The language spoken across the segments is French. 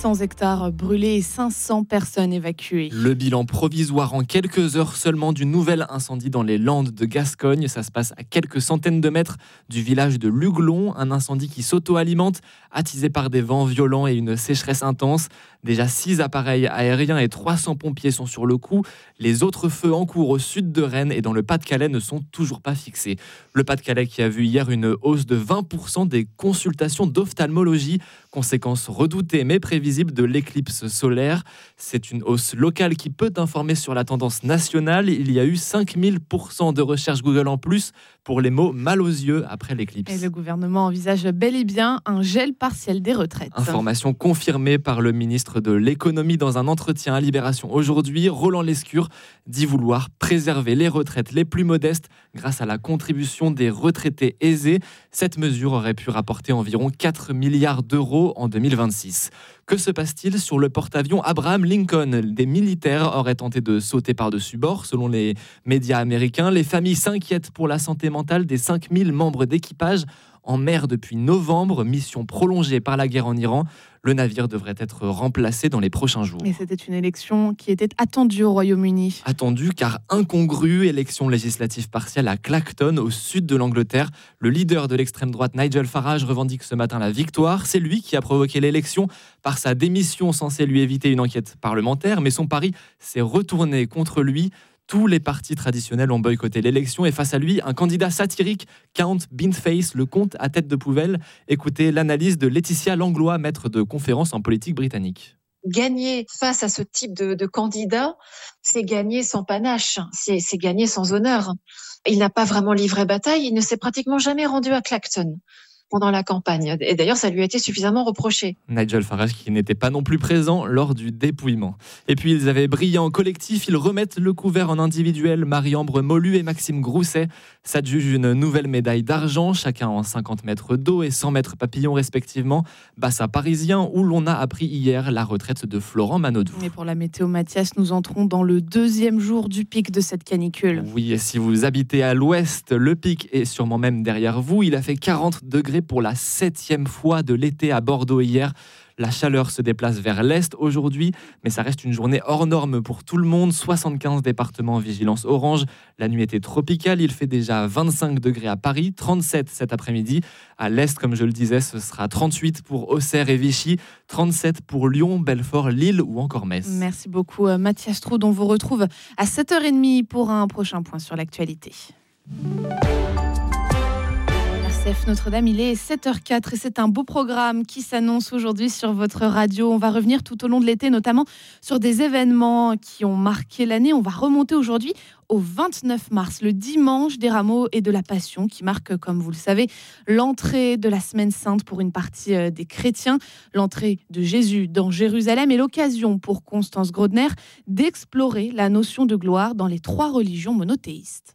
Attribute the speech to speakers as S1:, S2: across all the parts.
S1: 600 hectares brûlés et 500 personnes évacuées.
S2: Le bilan provisoire en quelques heures seulement du nouvel incendie dans les Landes de Gascogne. Ça se passe à quelques centaines de mètres du village de Luglon. Un incendie qui s'auto-alimente, attisé par des vents violents et une sécheresse intense. Déjà 6 appareils aériens et 300 pompiers sont sur le coup. Les autres feux en cours au sud de Rennes et dans le Pas-de-Calais ne sont toujours pas fixés. Le Pas-de-Calais qui a vu hier une hausse de 20% des consultations d'ophtalmologie, conséquence redoutée mais prévisible de l'éclipse solaire. C'est une hausse locale qui peut informer sur la tendance nationale. Il y a eu 5000% de recherches Google en plus pour les mots mal aux yeux après l'éclipse.
S1: Et le gouvernement envisage bel et bien un gel partiel des retraites.
S2: Information confirmée par le ministre de l'économie dans un entretien à Libération aujourd'hui. Roland Lescure dit vouloir préserver les retraites les plus modestes grâce à la contribution des retraités aisés. Cette mesure aurait pu rapporter environ 4 milliards d'euros en 2026. Que se passe-t-il sur le porte-avions Abraham Lincoln ? Des militaires auraient tenté de sauter par-dessus bord, selon les médias américains. Les familles s'inquiètent pour la santé mentale des 5000 membres d'équipage en mer depuis novembre, mission prolongée par la guerre en Iran. Le navire devrait être remplacé dans les prochains jours.
S1: Et c'était une élection qui était attendue au Royaume-Uni.
S2: Attendue car incongrue, élection législative partielle à Clacton, au sud de l'Angleterre. Le leader de l'extrême droite, Nigel Farage, revendique ce matin la victoire. C'est lui qui a provoqué l'élection par sa démission censée lui éviter une enquête parlementaire. Mais son pari s'est retourné contre lui. Tous les partis traditionnels ont boycotté l'élection et face à lui, un candidat satirique, Count Beanface, le comte à tête de poubelle. Écoutez l'analyse de Laetitia Langlois, maître de conférences en politique britannique.
S3: Gagner face à ce type de candidat, c'est gagner sans panache, c'est gagner sans honneur. Il n'a pas vraiment livré bataille, il ne s'est pratiquement jamais rendu à Clacton pendant la campagne. Et d'ailleurs, ça lui a été suffisamment reproché.
S2: Nigel Farage qui n'était pas non plus présent lors du dépouillement. Et puis ils avaient brillé en collectif, ils remettent le couvert en individuel. Marie-Ambre Molu et Maxime Grousset s'adjugent une nouvelle médaille d'argent, chacun en 50 mètres d'eau et 100 mètres papillon respectivement. Bassin parisien où l'on a appris hier la retraite de Florent Manodou.
S1: Et pour la météo, Mathias, nous entrons dans le 2e jour du pic de cette canicule.
S2: Oui, et si vous habitez à l'ouest, le pic est sûrement même derrière vous. Il a fait 40 degrés pour la 7e fois de l'été à Bordeaux hier. La chaleur se déplace vers l'est aujourd'hui, mais ça reste une journée hors norme pour tout le monde. 75 départements en vigilance orange. La nuit était tropicale, il fait déjà 25 degrés à Paris, 37 cet après-midi. À l'est, comme je le disais, ce sera 38 pour Auxerre et Vichy, 37 pour Lyon, Belfort, Lille ou encore Metz.
S1: Merci beaucoup Mathias Troud, on vous retrouve à 7h30 pour un prochain point sur l'actualité. Notre-Dame, il est 7h04 et c'est un beau programme qui s'annonce aujourd'hui sur votre radio. On va revenir tout au long de l'été, notamment sur des événements qui ont marqué l'année. On va remonter aujourd'hui au 29 mars, le dimanche des Rameaux et de la Passion, qui marque, comme vous le savez, l'entrée de la Semaine Sainte pour une partie des chrétiens, l'entrée de Jésus dans Jérusalem et l'occasion pour Constance Grodner d'explorer la notion de gloire dans les 3 religions monothéistes.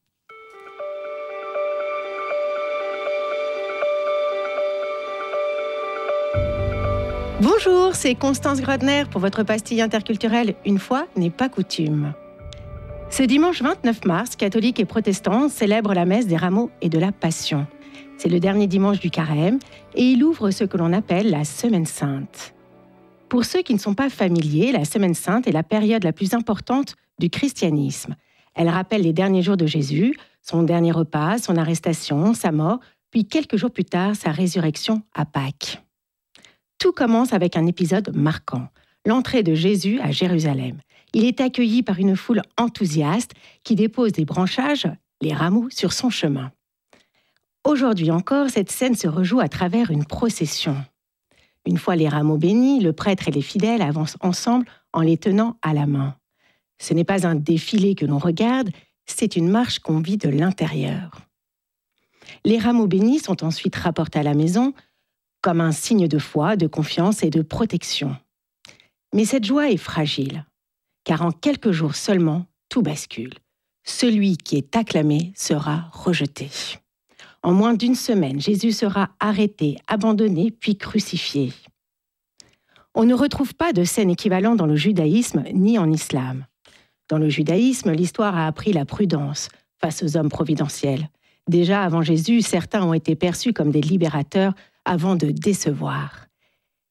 S4: Bonjour, c'est Constance Grodner pour votre pastille interculturelle Une fois n'est pas coutume. Ce dimanche 29 mars, catholiques et protestants célèbrent la messe des Rameaux et de la Passion. C'est le dernier dimanche du carême et il ouvre ce que l'on appelle la Semaine Sainte. Pour ceux qui ne sont pas familiers, la Semaine Sainte est la période la plus importante du christianisme. Elle rappelle les derniers jours de Jésus, son dernier repas, son arrestation, sa mort, puis quelques jours plus tard, sa résurrection à Pâques. Tout commence avec un épisode marquant, l'entrée de Jésus à Jérusalem. Il est accueilli par une foule enthousiaste qui dépose des branchages, les rameaux, sur son chemin. Aujourd'hui encore, cette scène se rejoue à travers une procession. Une fois les rameaux bénis, le prêtre et les fidèles avancent ensemble en les tenant à la main. Ce n'est pas un défilé que l'on regarde, c'est une marche qu'on vit de l'intérieur. Les rameaux bénis sont ensuite rapportés à la maison, comme un signe de foi, de confiance et de protection. Mais cette joie est fragile, car en quelques jours seulement, tout bascule. Celui qui est acclamé sera rejeté. En moins d'une semaine, Jésus sera arrêté, abandonné, puis crucifié. On ne retrouve pas de scène équivalente dans le judaïsme ni en islam. Dans le judaïsme, l'histoire a appris la prudence face aux hommes providentiels. Déjà avant Jésus, certains ont été perçus comme des libérateurs avant de décevoir.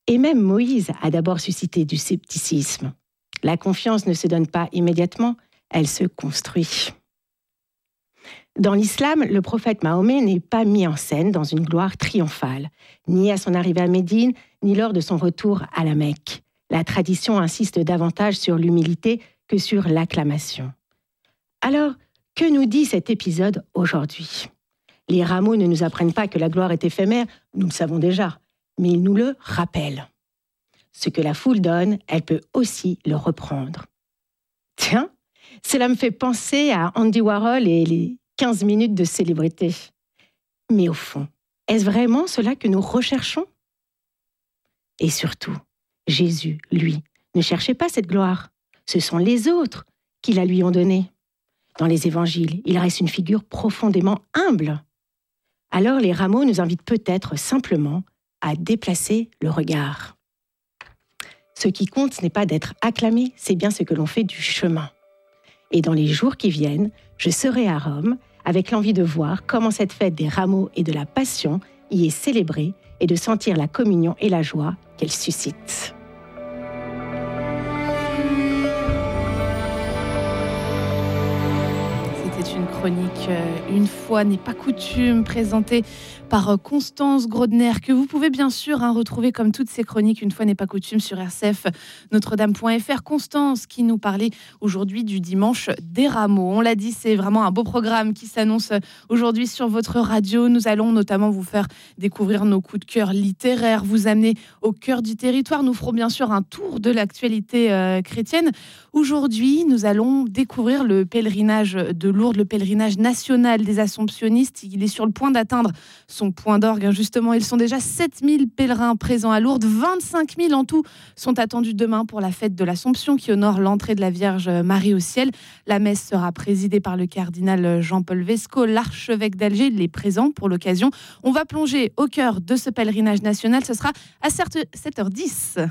S4: Et même Moïse a d'abord suscité du scepticisme. La confiance ne se donne pas immédiatement, elle se construit. Dans l'islam, le prophète Mahomet n'est pas mis en scène dans une gloire triomphale, ni à son arrivée à Médine, ni lors de son retour à la Mecque. La tradition insiste davantage sur l'humilité que sur l'acclamation. Alors, que nous dit cet épisode aujourd'hui ? Les rameaux ne nous apprennent pas que la gloire est éphémère, nous le savons déjà, mais ils nous le rappellent. Ce que la foule donne, elle peut aussi le reprendre. Tiens, cela me fait penser à Andy Warhol et les 15 minutes de célébrité. Mais au fond, est-ce vraiment cela que nous recherchons ? Et surtout, Jésus, lui, ne cherchait pas cette gloire. Ce sont les autres qui la lui ont donnée. Dans les évangiles, il reste une figure profondément humble. Alors les rameaux nous invitent peut-être simplement à déplacer le regard. Ce qui compte, ce n'est pas d'être acclamé, c'est bien ce que l'on fait du chemin. Et dans les jours qui viennent, je serai à Rome avec l'envie de voir comment cette fête des rameaux et de la Passion y est célébrée et de sentir la communion et la joie qu'elle suscite.
S1: C'était une chronique Une fois n'est pas coutume, présentée par Constance Grodner, que vous pouvez bien sûr retrouver comme toutes ces chroniques Une fois n'est pas coutume sur RCF Notre-Dame.fr. Constance qui nous parlait aujourd'hui du dimanche des rameaux. On l'a dit, c'est vraiment un beau programme qui s'annonce aujourd'hui sur votre radio. Nous allons notamment vous faire découvrir nos coups de cœur littéraires, vous amener au cœur du territoire. Nous ferons bien sûr un tour de l'actualité chrétienne. Aujourd'hui, nous allons découvrir le pèlerinage de Lourdes, le pèlerinage national des Assomptionnistes. Il est sur le point d'atteindre son point d'orgue. Justement, ils sont déjà 7000 pèlerins présents à Lourdes. 25 000 en tout sont attendus demain pour la fête de l'Assomption qui honore l'entrée de la Vierge Marie au ciel. La messe sera présidée par le cardinal Jean-Paul Vesco, l'archevêque d'Alger. Il est présent pour l'occasion. On va plonger au cœur de ce pèlerinage national. Ce sera à 7h10.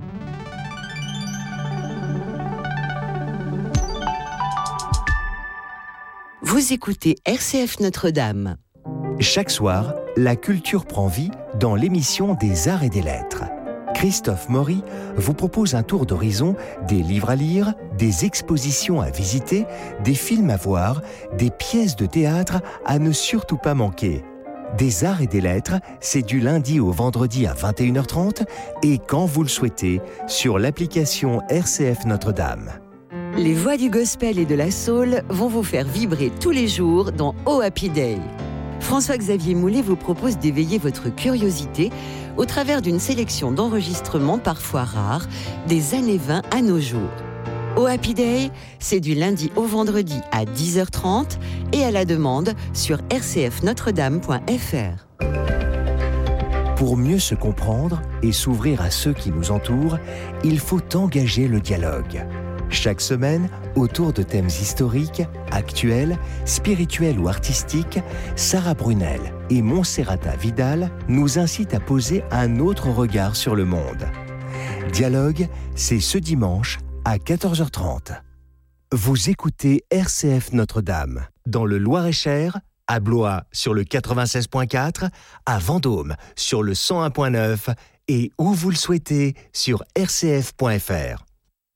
S5: Vous écoutez RCF Notre-Dame.
S6: Chaque soir, la culture prend vie dans l'émission des Arts et des Lettres. Christophe Maury vous propose un tour d'horizon des livres à lire, des expositions à visiter, des films à voir, des pièces de théâtre à ne surtout pas manquer. Des Arts et des Lettres, c'est du lundi au vendredi à 21h30 et quand vous le souhaitez, sur l'application RCF Notre-Dame.
S5: Les voix du gospel et de la soul vont vous faire vibrer tous les jours dans Oh Happy Day. François-Xavier Moulet vous propose d'éveiller votre curiosité au travers d'une sélection d'enregistrements parfois rares des années 20 à nos jours. Oh Happy Day, c'est du lundi au vendredi à 10h30 et à la demande sur rcfnotredame.fr.
S6: Pour mieux se comprendre et s'ouvrir à ceux qui nous entourent, il faut engager le dialogue. Chaque semaine, autour de thèmes historiques, actuels, spirituels ou artistiques, Sarah Brunel et Monserrata Vidal nous incitent à poser un autre regard sur le monde. Dialogue, c'est ce dimanche à 14h30. Vous écoutez RCF Notre-Dame, dans le Loir-et-Cher, à Blois sur le 96.4, à Vendôme sur le 101.9 et où vous le souhaitez sur rcf.fr.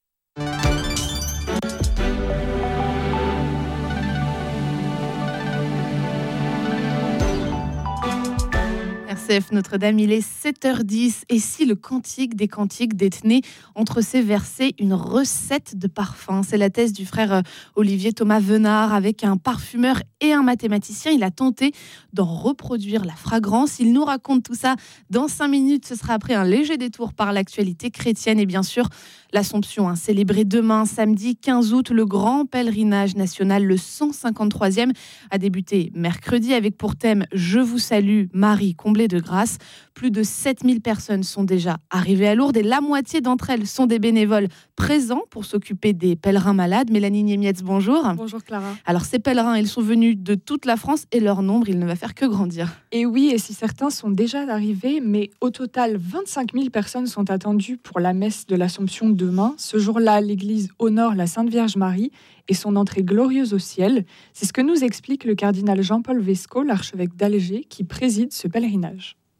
S1: RCF Notre-Dame, il est 7h10. Et si le cantique des cantiques détenait entre ses versets une recette de parfum ? C'est la thèse du frère Olivier Thomas Venard. Avec un parfumeur et un mathématicien, il a tenté d'en reproduire la fragrance. Il nous raconte tout ça dans 5 minutes. Ce sera après un léger détour par l'actualité chrétienne et bien sûr l'Assomption, célébrée demain, samedi 15 août. Le grand pèlerinage national, le 153e, a débuté mercredi avec pour thème « Je vous salue, Marie, comblée de grâce ». Plus de 7000 personnes sont déjà arrivées à Lourdes et la moitié d'entre elles sont des bénévoles présents pour s'occuper des pèlerins malades. Mélanie Niemietz, bonjour.
S7: Bonjour Clara.
S1: Alors ces pèlerins, ils sont venus de toute la France et leur nombre, il ne va faire que grandir.
S7: Et oui, et si certains sont déjà arrivés, mais au total, 25 000 personnes sont attendues pour la messe de l'Assomption demain. Ce jour-là, l'Église honore la Sainte Vierge Marie et son entrée glorieuse au ciel. C'est ce que nous explique le cardinal Jean-Paul Vesco, l'archevêque d'Alger, qui préside ce pèlerinage.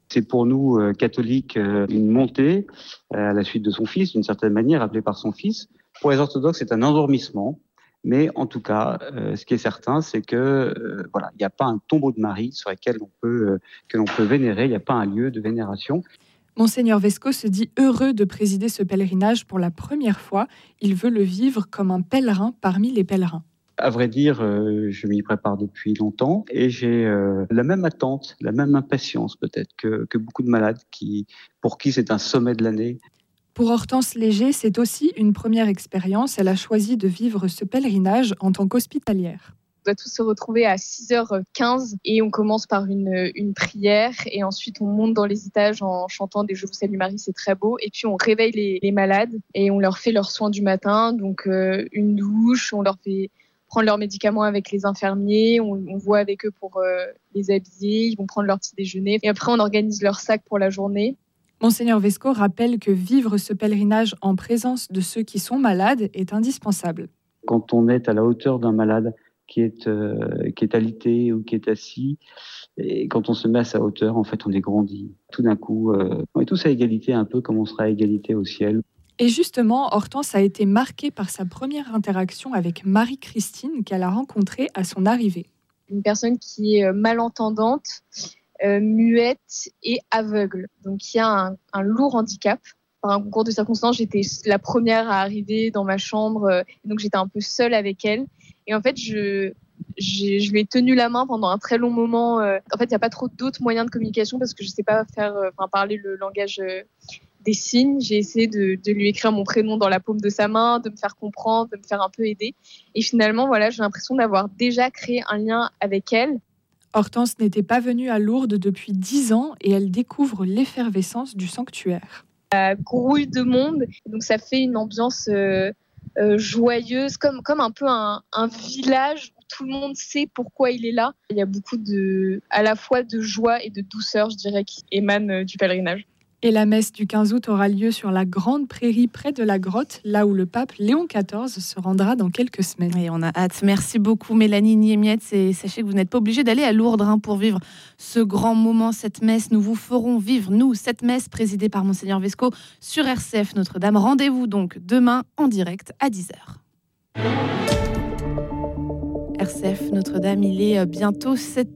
S8: C'est pour nous, catholiques, une montée à la suite de son fils, d'une certaine manière, appelé par son fils. Pour les orthodoxes, c'est un endormissement. Mais en tout cas, ce qui est certain, c'est que il n'y a pas un tombeau de Marie sur lequel que l'on peut vénérer, il n'y a pas un lieu de vénération.
S7: Monseigneur Vesco se dit heureux de présider ce pèlerinage pour la première fois. Il veut le vivre comme un pèlerin parmi les pèlerins.
S8: À vrai dire, je m'y prépare depuis longtemps et j'ai la même attente, la même impatience peut-être que beaucoup de malades pour qui c'est un sommet de l'année.
S7: Pour Hortense Léger, c'est aussi une première expérience. Elle a choisi de vivre ce pèlerinage en tant qu'hospitalière.
S9: On doit tous se retrouver à 6h15 et on commence par une prière et ensuite on monte dans les étages en chantant des Je vous salue Marie, c'est très beau. Et puis on réveille les malades et on leur fait leurs soins du matin, donc une douche, on leur fait prendre leurs médicaments avec les infirmiers, on voit avec eux pour les habiller, ils vont prendre leur petit déjeuner et après on organise leur sac pour la journée.
S7: Monseigneur Vesco rappelle que vivre ce pèlerinage en présence de ceux qui sont malades est indispensable.
S8: Quand on est à la hauteur d'un malade qui est alité ou qui est assis, et quand on se met à sa hauteur, en fait, on est grandi. Tout d'un coup, on est tous à égalité, un peu comme on sera à égalité au ciel.
S7: Et justement, Hortense a été marquée par sa première interaction avec Marie-Christine qu'elle a rencontrée à son arrivée.
S9: Une personne qui est malentendante, muette et aveugle. Donc il y a un lourd handicap. Par un concours de circonstances, j'étais la première à arriver dans ma chambre, donc j'étais un peu seule avec elle. Et en fait, je lui ai tenu la main pendant un très long moment. En fait, il n'y a pas trop d'autres moyens de communication parce que je ne sais pas parler le langage des signes. J'ai essayé de lui écrire mon prénom dans la paume de sa main, de me faire comprendre, de me faire un peu aider. Et finalement, j'ai l'impression d'avoir déjà créé un lien avec elle.
S7: Hortense n'était pas venue à Lourdes depuis 10 ans et elle découvre l'effervescence du sanctuaire.
S9: Grouille de monde, donc ça fait une ambiance joyeuse, comme un peu un village où tout le monde sait pourquoi il est là. Il y a beaucoup à la fois de joie et de douceur, je dirais, qui émanent du pèlerinage.
S7: Et la messe du 15 août aura lieu sur la grande prairie près de la grotte, là où le pape Léon XIV se rendra dans quelques semaines.
S1: Et on a hâte. Merci beaucoup Mélanie Niemietz. Et sachez que vous n'êtes pas obligés d'aller à Lourdes pour vivre ce grand moment, cette messe. Nous vous ferons vivre, nous, cette messe présidée par Monseigneur Vesco sur RCF Notre-Dame. Rendez-vous donc demain en direct à 10h. RCF Notre-Dame, il est bientôt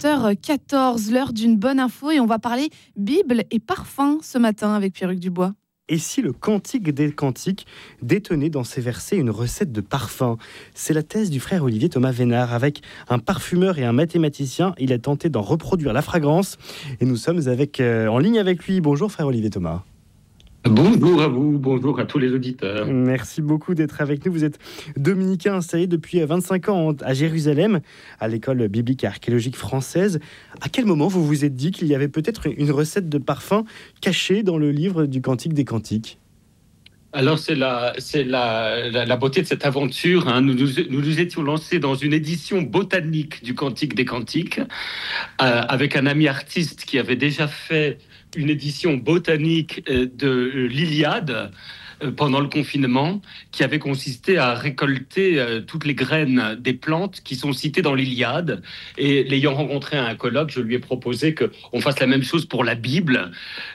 S1: 7h14, l'heure d'une bonne info et on va parler Bible et parfum ce matin avec Pierre-Hugues Dubois.
S10: Et si le Cantique des Cantiques détenait dans ses versets une recette de parfum ? C'est la thèse du frère Olivier Thomas Vénard. Avec un parfumeur et un mathématicien, il a tenté d'en reproduire la fragrance. Et nous sommes en ligne avec lui. Bonjour frère Olivier Thomas.
S11: Bonjour à vous, bonjour à tous les auditeurs.
S10: Merci beaucoup d'être avec nous. Vous êtes dominicain installé depuis 25 ans à Jérusalem, à l'école biblique et archéologique française. À quel moment vous vous êtes dit qu'il y avait peut-être une recette de parfum cachée dans le livre du Cantique des Cantiques ?
S11: Alors c'est la beauté de cette aventure. Nous nous étions lancés dans une édition botanique du Cantique des Cantiques avec un ami artiste qui avait déjà fait une édition botanique de l'Iliade pendant le confinement, qui avait consisté à récolter toutes les graines des plantes qui sont citées dans l'Iliade. Et l'ayant rencontré à un colloque, je lui ai proposé qu'on fasse la même chose pour la Bible,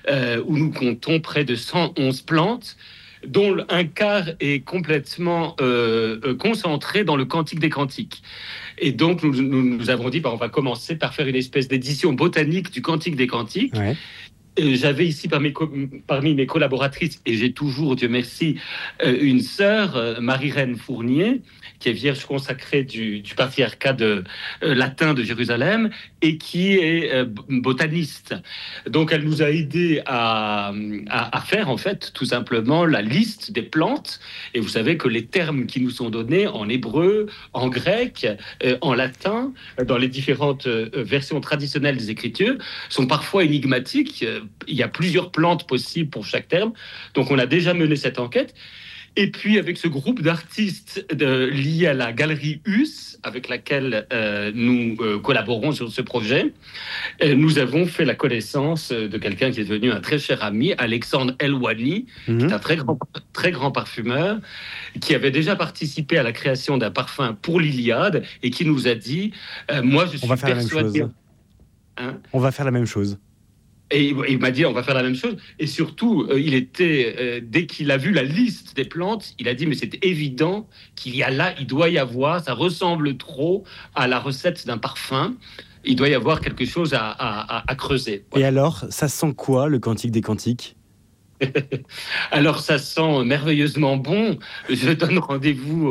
S11: où nous comptons près de 111 plantes, dont un quart est complètement concentré dans le Cantique des Cantiques. Et donc, nous avons dit, on va commencer par faire une espèce d'édition botanique du Cantique des Cantiques. Ouais. J'avais ici parmi mes collaboratrices, et j'ai toujours, Dieu merci, une sœur, Marie-Reine Fournier, qui est vierge consacrée du patriarcat latin de Jérusalem et qui est botaniste. Donc elle nous a aidés à faire en fait tout simplement la liste des plantes. Et vous savez que les termes qui nous sont donnés en hébreu, en grec, en latin, dans les différentes versions traditionnelles des Écritures, sont parfois énigmatiques. Il y a plusieurs plantes possibles pour chaque terme. Donc on a déjà mené cette enquête. Et puis, avec ce groupe d'artistes liés à la Galerie Huss, avec laquelle nous collaborons sur ce projet, nous avons fait la connaissance de quelqu'un qui est devenu un très cher ami, Alexandre Elwani, qui est un très grand parfumeur, qui avait déjà participé à la création d'un parfum pour l'Iliade et qui nous a dit « Moi, je suis persuadé... »
S10: On va faire la même chose.
S11: Et il m'a dit, on va faire la même chose. Et surtout, dès qu'il a vu la liste des plantes, il a dit, mais c'est évident il doit y avoir, ça ressemble trop à la recette d'un parfum. Il doit y avoir quelque chose à creuser.
S10: Voilà. Et alors, ça sent quoi, le Cantique des Cantiques ?
S11: Alors, ça sent merveilleusement bon. Je donne rendez-vous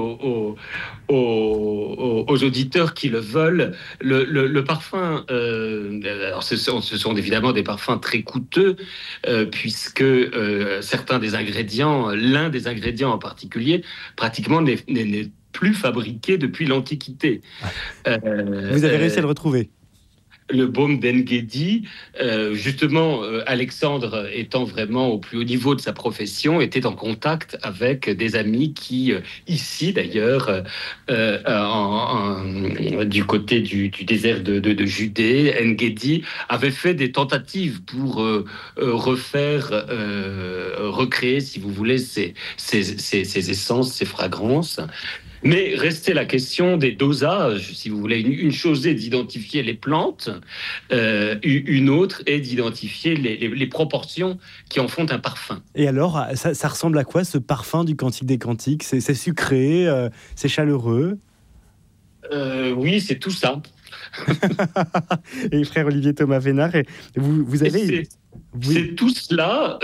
S11: aux auditeurs qui le veulent. Le parfum, alors ce sont évidemment des parfums très coûteux, puisque certains des ingrédients, l'un des ingrédients en particulier, pratiquement n'est plus fabriqué depuis l'Antiquité.
S10: Vous avez réussi à le retrouver ?
S11: Le baume d'Engedi, justement, Alexandre étant vraiment au plus haut niveau de sa profession, était en contact avec des amis qui, ici d'ailleurs, du côté du désert de Judée, Engedi avait fait des tentatives pour recréer, si vous voulez, ces essences, ces fragrances. Mais restait la question des dosages, si vous voulez. Une chose est d'identifier les plantes, une autre est d'identifier les proportions qui en font un parfum.
S10: Et alors, ça ressemble à quoi, ce parfum du Cantique des Cantiques ? C'est sucré, c'est chaleureux ?
S11: Oui, c'est tout ça.
S10: Et frère Olivier Thomas Vénard, vous avez...
S11: C'est tout cela,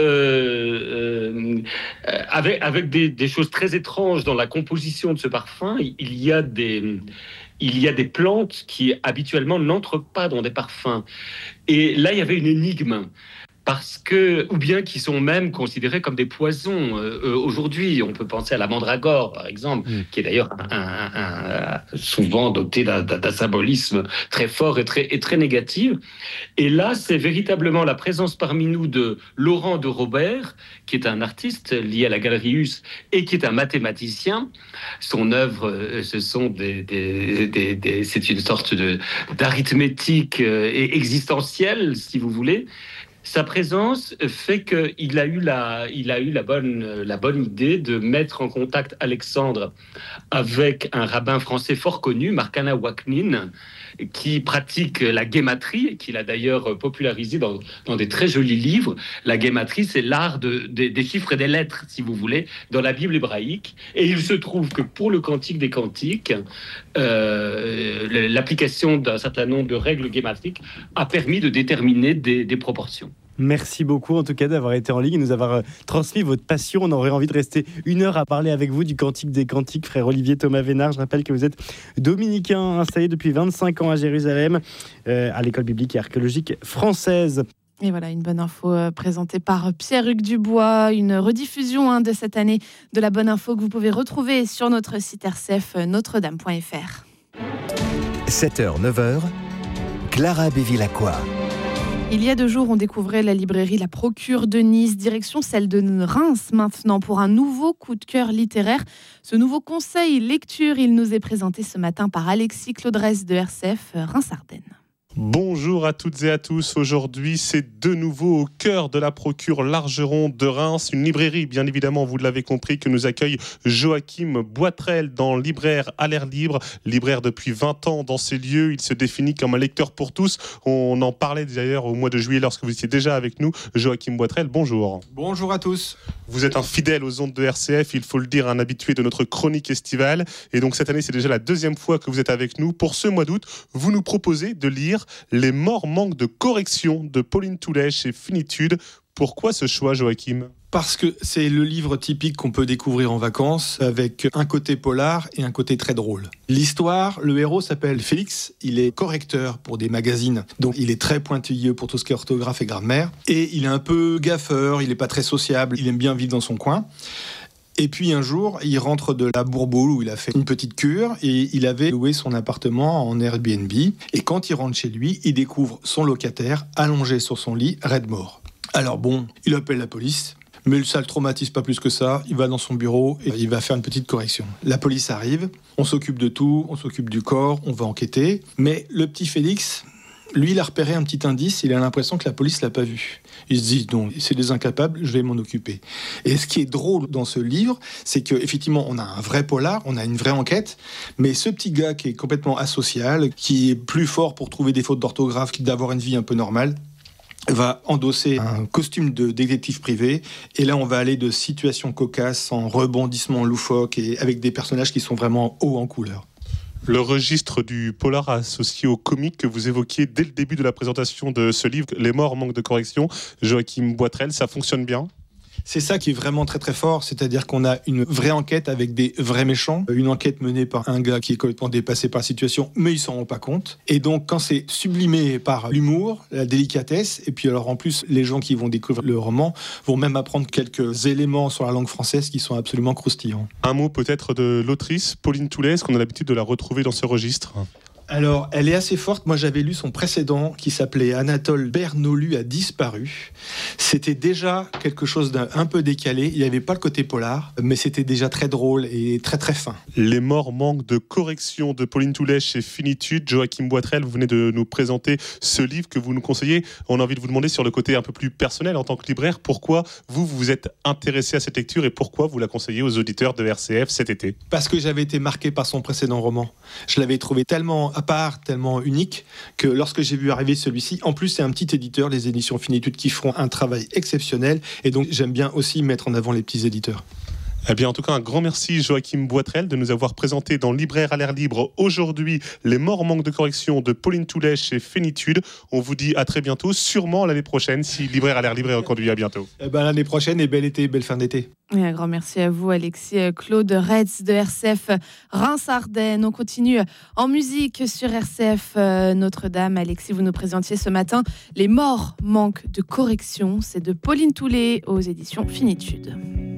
S11: avec des choses très étranges dans la composition de ce parfum. Il y a des plantes qui habituellement n'entrent pas dans des parfums. Et là, il y avait une énigme. Ou bien qui sont même considérés comme des poisons. Aujourd'hui, on peut penser à la mandragore, par exemple, qui est d'ailleurs souvent doté d'un symbolisme très fort et très négatif. Et là, c'est véritablement la présence parmi nous de Laurent de Robert, qui est un artiste lié à la Galerie Huss et qui est un mathématicien. Son œuvre, c'est une sorte d'arithmétique existentielle, si vous voulez. Sa présence fait qu'il a eu la bonne idée de mettre en contact Alexandre avec un rabbin français fort connu, Marcana Waknin, qui pratique la guématrie, qu'il a d'ailleurs popularisé dans des très jolis livres. La guématrie, c'est l'art des chiffres et des lettres, si vous voulez, dans la Bible hébraïque. Et il se trouve que pour le Cantique des Cantiques, l'application d'un certain nombre de règles guématriques a permis de déterminer des proportions.
S10: Merci beaucoup en tout cas d'avoir été en ligne et nous avoir transmis votre passion. On aurait envie de rester 1 heure à parler avec vous du Cantique des Cantiques, frère Olivier Thomas Vénard. Je rappelle que vous êtes dominicain installé depuis 25 ans à Jérusalem, à l'école biblique et archéologique française.
S1: Et voilà, une bonne info présentée par Pierre-Hugues Dubois, une rediffusion de cette année de la bonne info que vous pouvez retrouver sur notre site RCF notre-dame.fr.
S6: 7h, 9h, Clara Bévilacqua.
S1: Il y a 2 jours, on découvrait la librairie La Procure de Nice, direction celle de Reims maintenant, pour un nouveau coup de cœur littéraire. Ce nouveau conseil lecture, il nous est présenté ce matin par Alexis Claudresse de RCF Reims-Ardennes.
S12: Bonjour à toutes et à tous. Aujourd'hui, c'est de nouveau au cœur de la Procure Largeron de Reims, une librairie, bien évidemment, vous l'avez compris, que nous accueille Joachim Boitrel dans Libraire à l'air libre. Libraire depuis 20 ans dans ces lieux, il se définit comme un lecteur pour tous. On en parlait d'ailleurs au mois de juillet lorsque vous étiez déjà avec nous. Joachim Boitrel, bonjour.
S13: Bonjour à tous.
S12: Vous êtes un fidèle aux ondes de RCF, il faut le dire, un habitué de notre chronique estivale. Et donc cette année, c'est déjà la 2e fois que vous êtes avec nous. Pour ce mois d'août, vous nous proposez de lire Les morts manquent de correction de Pauline Toulet chez Finitude. Pourquoi ce choix, Joachim ?
S13: Parce que c'est le livre typique qu'on peut découvrir en vacances, avec un côté polar et un côté très drôle. L'histoire, le héros s'appelle Félix, il est correcteur pour des magazines, donc il est très pointilleux pour tout ce qui est orthographe et grammaire, et il est un peu gaffeur, il n'est pas très sociable, il aime bien vivre dans son coin. Et puis un jour, il rentre de la Bourboule où il a fait une petite cure et il avait loué son appartement en Airbnb. Et quand il rentre chez lui, il découvre son locataire allongé sur son lit, raide mort. Alors bon, il appelle la police, mais ça ne le traumatise pas plus que ça. Il va dans son bureau et il va faire une petite correction. La police arrive, on s'occupe de tout, on s'occupe du corps, on va enquêter. Mais le petit Félix, lui, il a repéré un petit indice, il a l'impression que la police ne l'a pas vu. Il se dit, non, c'est des incapables, je vais m'en occuper. Et ce qui est drôle dans ce livre, c'est qu'effectivement, on a un vrai polar, on a une vraie enquête, mais ce petit gars qui est complètement asocial, qui est plus fort pour trouver des fautes d'orthographe que d'avoir une vie un peu normale, va endosser un costume de détective privé. Et là, on va aller de situations cocasses en rebondissements loufoques et avec des personnages qui sont vraiment hauts en couleur.
S12: Le registre du polar associé au comique que vous évoquiez dès le début de la présentation de ce livre, Les morts manquent de correction, Joachim Boitrel, ça fonctionne bien ?
S13: C'est ça qui est vraiment très très fort, c'est-à-dire qu'on a une vraie enquête avec des vrais méchants, une enquête menée par un gars qui est complètement dépassé par la situation, mais il s'en rend pas compte. Et donc quand c'est sublimé par l'humour, la délicatesse, et puis alors en plus les gens qui vont découvrir le roman vont même apprendre quelques éléments sur la langue française qui sont absolument croustillants.
S12: Un mot peut-être de l'autrice, Pauline Toulet, est-ce qu'on a l'habitude de la retrouver dans ce registre ?
S13: Alors, elle est assez forte. Moi, j'avais lu son précédent qui s'appelait Anatole Bernoulli a disparu. C'était déjà quelque chose d'un peu décalé. Il n'y avait pas le côté polar, mais c'était déjà très drôle et très très fin.
S12: Les morts manquent de correction de Pauline Toulet chez Finitude. Joachim Boitrel, vous venez de nous présenter ce livre que vous nous conseillez. On a envie de vous demander sur le côté un peu plus personnel en tant que libraire, pourquoi vous vous êtes intéressé à cette lecture et pourquoi vous la conseillez aux auditeurs de RCF cet été ?
S13: Parce que j'avais été marqué par son précédent roman. Je l'avais trouvé tellement à part, tellement unique, que lorsque j'ai vu arriver celui-ci, en plus c'est un petit éditeur, les éditions Finitude, qui feront un travail exceptionnel, et donc j'aime bien aussi mettre en avant les petits éditeurs.
S12: Eh bien, en tout cas, un grand merci Joachim Boitrel de nous avoir présenté dans Libraire à l'air libre aujourd'hui Les morts manquent de correction de Pauline Toulet chez Finitude. On vous dit à très bientôt, sûrement l'année prochaine, si Libraire à l'air libre est reconduit. À bientôt.
S13: L'année prochaine, et bel été, belle fin d'été.
S1: Et un grand merci à vous, Alexis Claude Retz de RCF Reims-Ardennes. On continue en musique sur RCF Notre-Dame. Alexis, vous nous présentiez ce matin Les morts manquent de correction. C'est de Pauline Toulet aux éditions Finitude.